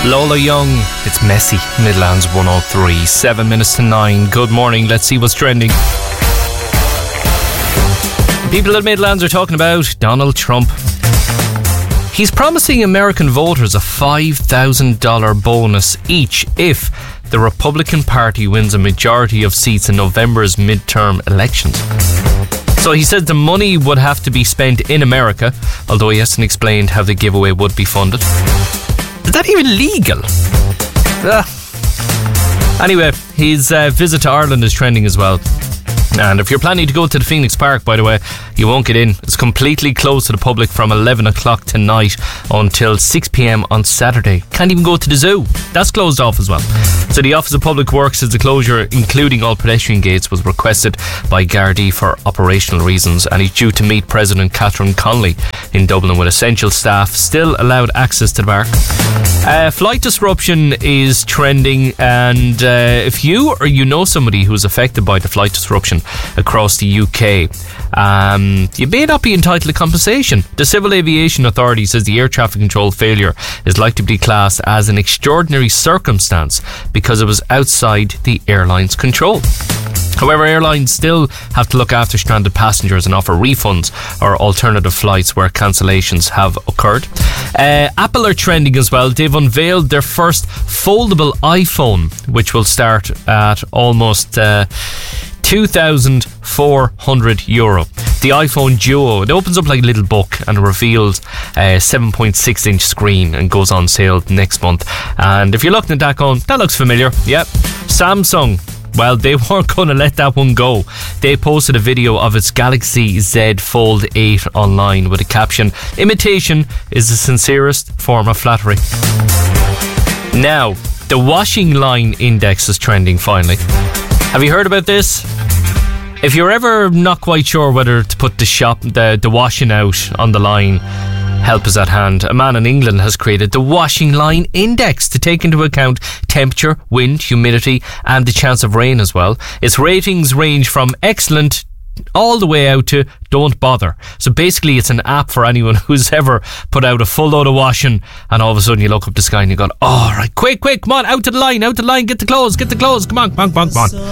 Lola Young, it's Messy, Midlands 103, 7 minutes to 9. Good morning, let's see what's trending. People at Midlands are talking about Donald Trump. He's promising American voters a $5,000 bonus each if the Republican Party wins a majority of seats in November's midterm elections. So he said the money would have to be spent in America, although he hasn't explained how the giveaway would be funded. Is that even legal? Anyway, his visit to Ireland is trending as well. And if you're planning to go to the Phoenix Park, by the way, you won't get in. It's completely closed to the public from 11 o'clock tonight until 6 p.m. on Saturday. Can't even go to the zoo. That's closed off as well. So the Office of Public Works says the closure, including all pedestrian gates, was requested by Gardaí for operational reasons, and he's due to meet President Catherine Connolly in Dublin with essential staff still allowed access to the park. Flight disruption is trending, and if you or you know somebody who's affected by the flight disruption across the UK, you may not be entitled to compensation. The Civil Aviation Authority says the air traffic control failure is likely to be classed as an extraordinary circumstance because it was outside the airline's control. However, airlines still have to look after stranded passengers and offer refunds or alternative flights where cancellations have occurred. Apple are trending as well. They've unveiled their first foldable iPhone, which will start at almost €2,400. The iPhone Duo, it opens up like a little book and reveals a 7.6 inch screen and goes on sale next month. And if you're looking at that going, that looks familiar. Yep. Samsung, well, they weren't going to let that one go. They posted a video of its Galaxy Z Fold 8 online with a caption, "Imitation is the sincerest form of flattery." Now, the washing line index is trending finally. Have you heard about this? If you're ever not quite sure whether to put the washing out on the line, help is at hand. A man in England has created the washing line index to take into account temperature, wind, humidity and the chance of rain as well. Its ratings range from excellent all the way out to don't bother. So basically it's an app for anyone who's ever put out a full load of washing and all of a sudden you look up the sky and you go, oh right, quick, come on, out to the line, get the clothes, come on.